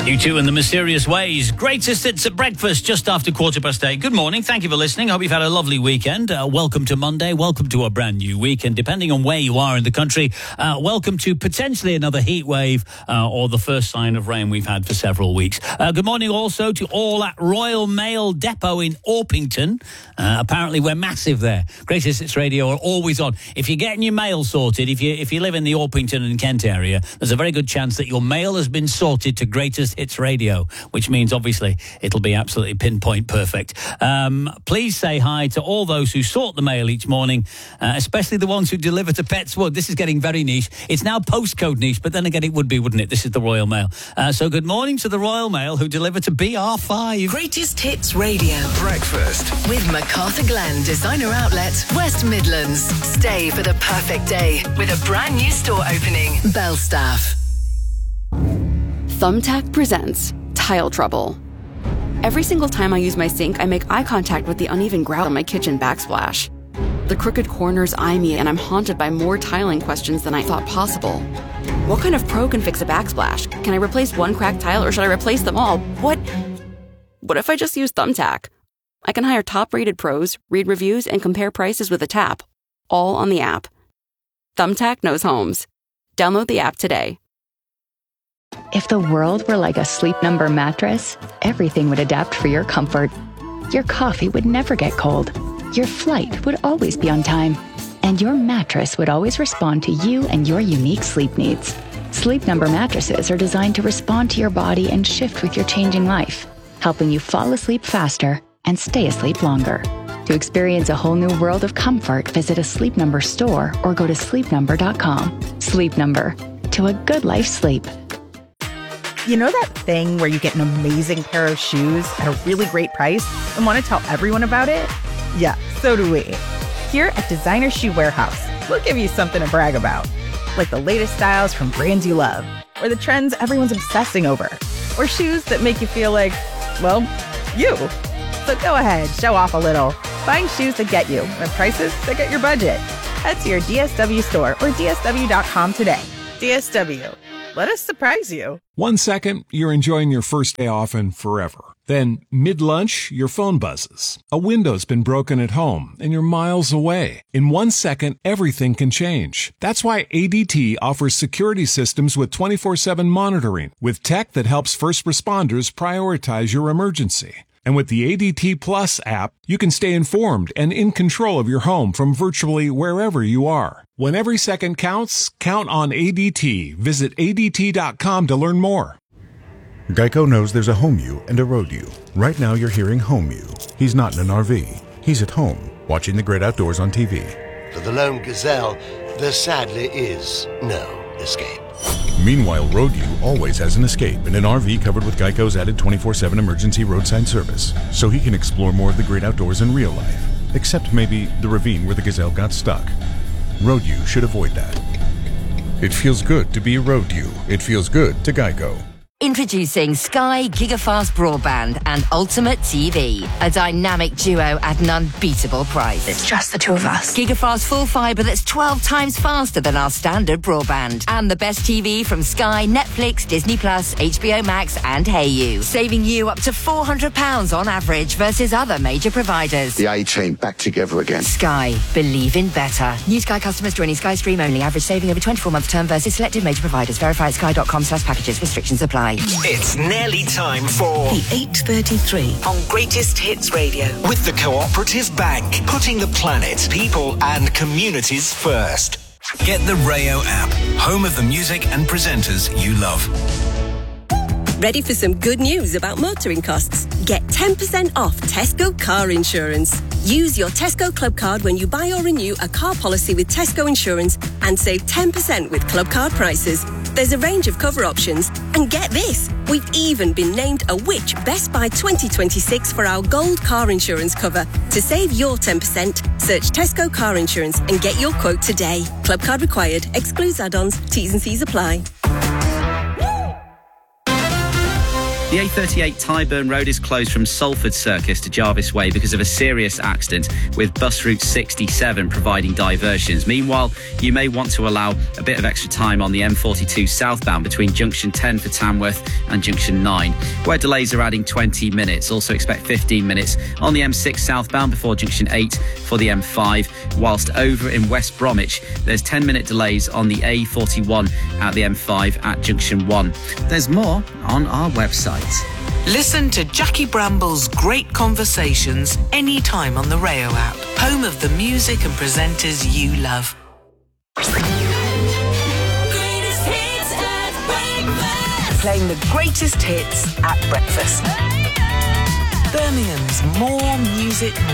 U2 and the Mysterious Ways. Greatest hits at breakfast just after 8:15. Good morning. Thank you for listening. Hope you've had a lovely weekend. Welcome to Monday. Welcome to a brand new week. And depending on where you are in the country, welcome to potentially another heat wave or the first sign of rain we've had for several weeks. Good morning also to all at Royal Mail Depot in Orpington. Apparently we're massive there. Greatest Hits Radio are always on. If you're getting your mail sorted, if you live in the Orpington and Kent area, there's a very good chance that your mail has been sorted to Greatest Hits Radio, which means obviously it'll be absolutely pinpoint perfect. Please say hi to all those who sort the mail each morning, especially the ones who deliver to Pets Wood. This is getting very niche. It's now postcode niche, but then again it would be, wouldn't it? This is the Royal Mail. So good morning to the Royal Mail who deliver to BR5. Greatest Hits Radio. Breakfast. With MacArthur Glen Designer Outlet, West Midlands. Stay for the perfect day with a brand new store opening. Belstaff. Thumbtack presents Tile Trouble. Every single time I use my sink, I make eye contact with the uneven grout on my kitchen backsplash. The crooked corners eye me, and I'm haunted by more tiling questions than I thought possible. What kind of pro can fix a backsplash? Can I replace one cracked tile, or should I replace them all? What if I just use Thumbtack? I can hire top-rated pros, read reviews, and compare prices with a tap, all on the app. Thumbtack knows homes. Download the app today. If the world were like a Sleep Number mattress, everything would adapt for your comfort. Your coffee would never get cold. Your flight would always be on time. And your mattress would always respond to you and your unique sleep needs. Sleep Number mattresses are designed to respond to your body and shift with your changing life, helping you fall asleep faster and stay asleep longer. To experience a whole new world of comfort, visit a Sleep Number store or go to sleepnumber.com. Sleep Number. To a good life sleep. You know that thing where you get an amazing pair of shoes at a really great price and want to tell everyone about it? Yeah, so do we. Here at Designer Shoe Warehouse, we'll give you something to brag about. Like the latest styles from brands you love, or the trends everyone's obsessing over, or shoes that make you feel like, well, you. So go ahead, show off a little. Find shoes that get you at prices that get your budget. Head to your DSW store or DSW.com today. DSW. Let us surprise you. 1 second, you're enjoying your first day off and forever. Then, mid-lunch, your phone buzzes. A window's been broken at home, and you're miles away. In 1 second, everything can change. That's why ADT offers security systems with 24/7 monitoring, with tech that helps first responders prioritize your emergency. And with the ADT Plus app, you can stay informed and in control of your home from virtually wherever you are. When every second counts, count on ADT. Visit ADT.com to learn more. Geico knows there's a home you and a road you. Right now you're hearing home you. He's not in an RV. He's at home, watching the great outdoors on TV. For the lone gazelle, there sadly is no escape. Meanwhile, Road U always has an escape in an RV covered with Geico's added 24/7 emergency roadside service, so he can explore more of the great outdoors in real life, except maybe the ravine where the gazelle got stuck. Road U should avoid that. It feels good to be a Road U. It feels good to Geico. Introducing Sky Gigafast Broadband and Ultimate TV, a dynamic duo at an unbeatable price. It's just the two of us. Gigafast full fibre that's 12 times faster than our standard broadband. And the best TV from Sky, Netflix, Disney+, HBO Max and HeyU, saving you up to £400 on average versus other major providers. The A-Team back together again. Sky. Believe in better. New Sky customers joining Sky Stream only. Average saving over 24-month term versus selected major providers. Verify at sky.com/packages. Restrictions apply. It's nearly time for The 8:33 on Greatest Hits Radio. With the Cooperative Bank, putting the planet, people and communities first. Get the Rayo app, home of the music and presenters you love. Ready for some good news about motoring costs? Get 10% off Tesco car insurance. Use your Tesco Club card when you buy or renew a car policy with Tesco Insurance and save 10% with Club card prices. There's a range of cover options. And get this, we've even been named a Which Best Buy 2026 for our gold car insurance cover. To save your 10%, search Tesco car insurance and get your quote today. Club card required. Excludes add-ons. T's and C's apply. The A38 Tyburn Road is closed from Salford Circus to Jarvis Way because of a serious accident, with bus route 67 providing diversions. Meanwhile, you may want to allow a bit of extra time on the M42 southbound between junction 10 for Tamworth and junction 9, where delays are adding 20 minutes. Also expect 15 minutes on the M6 southbound before junction 8 for the M5, whilst over in West Bromwich, there's 10-minute delays on the A41 at the M5 at junction 1. There's more on our website. Listen to Jackie Bramble's great conversations anytime on the Rayo app, home of the music and presenters you love. Greatest hits at breakfast. Playing the greatest hits at breakfast. Birmingham's More Music